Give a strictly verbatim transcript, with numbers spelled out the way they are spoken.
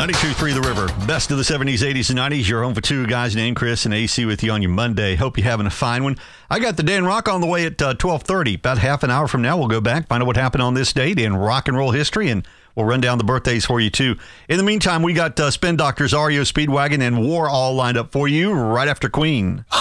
ninety-two point three The River. Best of the seventies, eighties, and nineties. You're home for two guys named Chris and A C with you on your Monday. Hope you're having a fine one. I got the Dan Rock on the way at uh, twelve thirty. About half an hour from now, we'll go back, find out what happened on this date in rock and roll history, and we'll run down the birthdays for you, too. In the meantime, we got uh, Spin Doctors, R E O Speedwagon, and War all lined up for you right after Queen.